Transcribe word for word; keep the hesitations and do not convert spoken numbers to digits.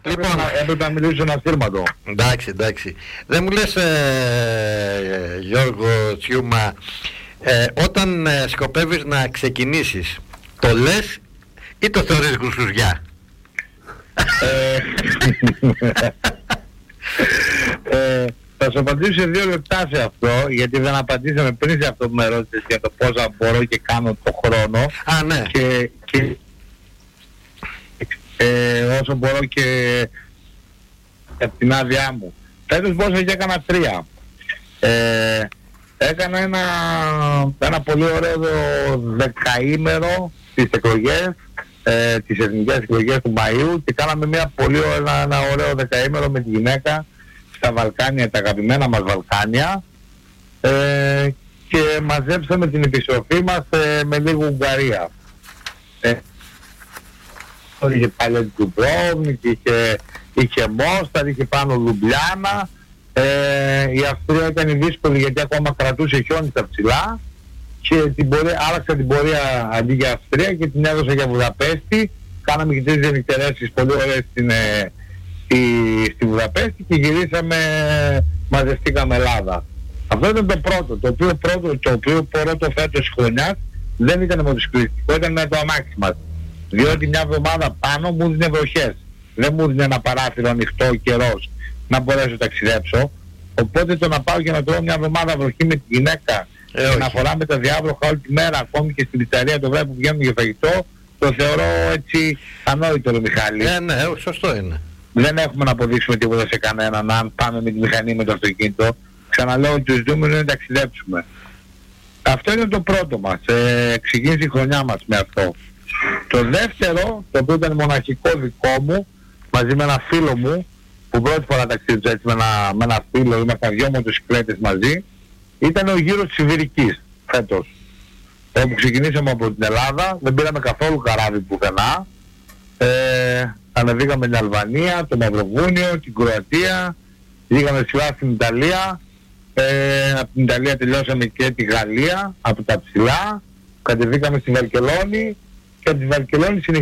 Λοιπόν, έπρεπε να μιλήσω ένα ασύρματο. Εντάξει, εντάξει. Δεν μου λες, ε, Γιώργο Τσιούμα, ε, όταν ε, σκοπεύεις να ξεκινήσεις, το λες ή το θεωρείς γουσουζιά? ε, ε, θα σου απαντήσω σε δύο λεπτά σε αυτό, γιατί δεν απαντήσαμε πριν σε αυτό που με ρώτησες για το πόσα μπορώ και κάνω το χρόνο. Α, ναι. Και, και ε, όσο μπορώ και από την άδειά μου. Φέτος μπορούσα και έκανα τρία. Ε, έκανα ένα, ένα πολύ ωραίο δεκαήμερο στις εκλογές, ε, τις εθνικές εκλογές του Μαΐου, και κάναμε μια πολύ ένα, ένα ωραίο δεκαήμερο με τη γυναίκα στα Βαλκάνια, τα αγαπημένα μας Βαλκάνια, ε, και μαζέψαμε την επιστροφή μας ε, με λίγο Ουγγαρία. Ε, είχε πάλι του Ντουμπρόβνικ, είχε, είχε Μόσταρ, είχε πάνω Λουμπλιάνα. Ε, η Αυστρία ήταν δύσκολη γιατί ακόμα κρατούσε χιόνι στα ψηλά, και την πορεία, άλλαξα την πορεία αντί για Αυστρία και την έδωσα για Βουδαπέστη. Κάναμε και τρεις διανυκτερεύσεις πολύ ωραίες στην, ε, στη, στη Βουδαπέστη και γυρίσαμε, μαζευτήκαμε Ελλάδα. Αυτό ήταν το πρώτο, το οποίο πρώτο, το οποίο πρώτο φέτος χρονιάς δεν ήταν μοτοσυκλιστικό, ήταν με το αμάξι μας. Διότι μια εβδομάδα πάνω μου δίνει βροχές. Δεν μου δίνει ένα παράθυρο ανοιχτό καιρός να μπορέσω να ταξιδέψω. Οπότε το να πάω και να τρώω μια εβδομάδα βροχή με τη γυναίκα ε, και να φοράμε τα διάβροχα όλη τη μέρα, ακόμη και στην πιτσαρία το βράδυ που βγαίνουμε για φαγητό, το θεωρώ έτσι ανόητο, ρε Μιχάλη. Ναι, ναι, σωστό είναι. Δεν έχουμε να αποδείξουμε τίποτα σε κανέναν αν πάμε με τη μηχανή, με το αυτοκίνητο. Ξαναλέω ότι τους δούμε είναι να ταξιδέψουμε. Αυτό είναι το πρώτο μας. Ε, ξεκίνησε η χρονιά μας με αυτό. Το δεύτερο, το οποίο ήταν μοναχικό δικό μου, μαζί με ένα φίλο μου, που πρώτη φορά ταξίδεψα έτσι με ένα, με ένα φίλο, ήμασταν δυο μοτοσυκλέτες μαζί, ήταν ο γύρος της Ιβηρικής φέτος. Όπου ξεκινήσαμε από την Ελλάδα, δεν πήραμε καθόλου καράβι πουθενά. Ε, ανεβήκαμε την Αλβανία, το Μαυροβούνιο, την Κροατία, πήγαμε σειρά στην Ιταλία. Ε, από την Ιταλία τελειώσαμε και τη Γαλλία, από τα ψηλά, κατεβήκαμε στη Βαρκελόνη και από τη Βαρκελόνη συνεχίσαμε